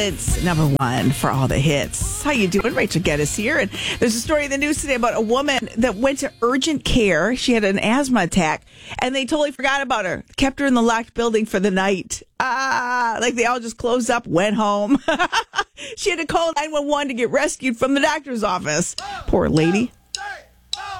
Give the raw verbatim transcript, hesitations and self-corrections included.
It's number one for all the hits. How you doing? Rachel Geddes here. And there's a story in the news today about a woman that went to urgent care. She had an asthma attack, and they totally forgot about her. Kept her in the locked building for the night. Ah, like they all just closed up, went home. She had to call nine one one to get rescued from the doctor's office. Poor lady.